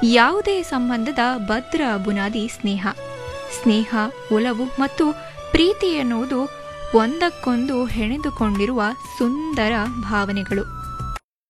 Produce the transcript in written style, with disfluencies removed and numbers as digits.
ಯಾವುದೇ ಸಂಬಂಧದ ಭದ್ರ ಬುನಾದಿ ಸ್ನೇಹ. ಸ್ನೇಹ, ಒಲವು ಮತ್ತು ಪ್ರೀತಿ ಎನ್ನುವುದು ಒಂದಕ್ಕೊಂದು ಹೆಣೆದುಕೊಂಡಿರುವ ಸುಂದರ ಭಾವನೆಗಳು.